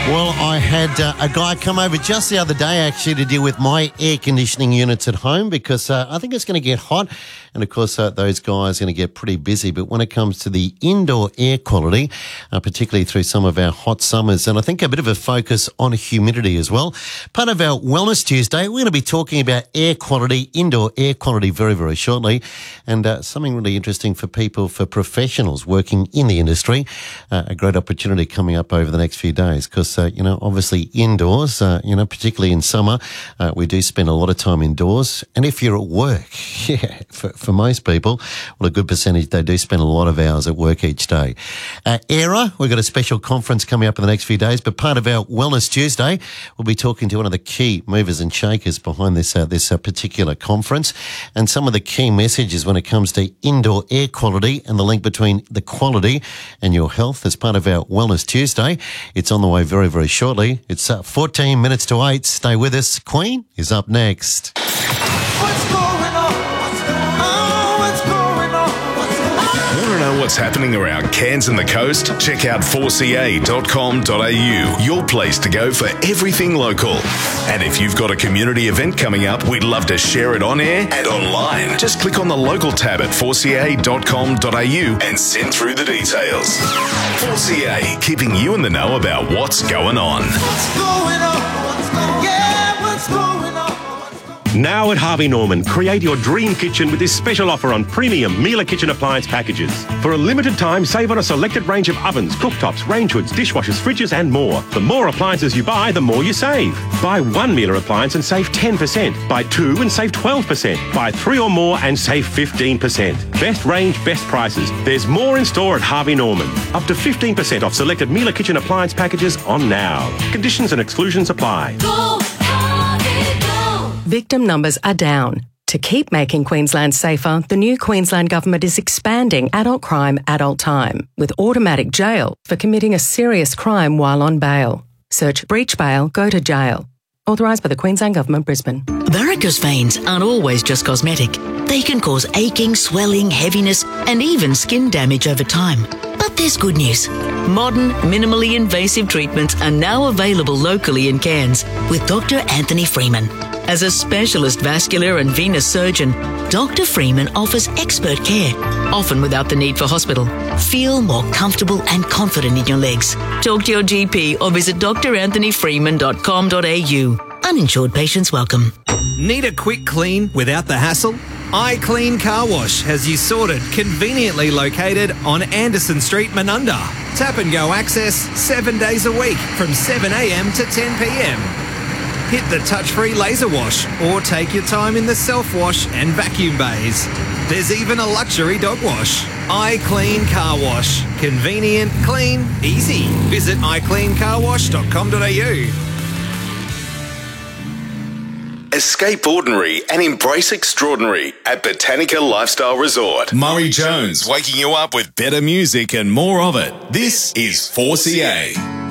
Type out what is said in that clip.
Well, I had a guy come over just the other day actually to deal with my air conditioning units at home because I think it's going to get hot. And, of course, those guys are going to get pretty busy. But when it comes to the indoor air quality, particularly through some of our hot summers, and I think a bit of a focus on humidity as well. Part of our Wellness Tuesday, we're going to be talking about air quality, indoor air quality very, very shortly. And something really interesting for people, for professionals working in the industry. A great opportunity coming up over the next few days because, obviously indoors, particularly in summer, we do spend a lot of time indoors. And if you're at work, for most people, well, a good percentage, they do spend a lot of hours at work each day. ERA, we've got a special conference coming up in the next few days, but part of our Wellness Tuesday, we'll be talking to one of the key movers and shakers behind this particular conference and some of the key messages when it comes to indoor air quality and the link between the quality and your health as part of our Wellness Tuesday. It's on the way very, very shortly. It's 14 minutes to 8. Stay with us. Queen is up next. What's going on? What's going on? Want to know what's happening around Cairns and the coast? Check out 4ca.com.au, your place to go for everything local. And if you've got a community event coming up, we'd love to share it on air and online. Just click on the local tab at 4ca.com.au and send through the details. 4ca, keeping you in the know about what's going on. What's going on? Yeah, what's going on? Now at Harvey Norman, create your dream kitchen with this special offer on premium Miele kitchen appliance packages. For a limited time, save on a selected range of ovens, cooktops, range hoods, dishwashers, fridges and more. The more appliances you buy, the more you save. Buy one Miele appliance and save 10%. Buy two and save 12%. Buy three or more and save 15%. Best range, best prices. There's more in store at Harvey Norman. Up to 15% off selected Miele kitchen appliance packages on now. Conditions and exclusions apply. Go, Harvey, go. Victim numbers are down. To keep making Queensland safer, the new Queensland Government is expanding adult crime, adult time, with automatic jail for committing a serious crime while on bail. Search breach bail, go to jail. Authorised by the Queensland Government, Brisbane. Varicose veins aren't always just cosmetic. They can cause aching, swelling, heaviness, and even skin damage over time. But there's good news. Modern, minimally invasive treatments are now available locally in Cairns with Dr. Anthony Freeman. As a specialist vascular and venous surgeon, Dr. Freeman offers expert care, often without the need for hospital. Feel more comfortable and confident in your legs. Talk to your GP or visit dranthonyfreeman.com.au. Uninsured patients welcome. Need a quick clean without the hassle? iClean Car Wash has you sorted, conveniently located on Anderson Street, Menunda. Tap and go access 7 days a week from 7 a.m. to 10 p.m. Hit the touch-free laser wash or take your time in the self-wash and vacuum bays. There's even a luxury dog wash. iClean Car Wash. Convenient, clean, easy. Visit iCleanCarWash.com.au. Escape ordinary and embrace extraordinary at Botanica Lifestyle Resort. Murray Jones waking you up with better music and more of it. This is 4CA.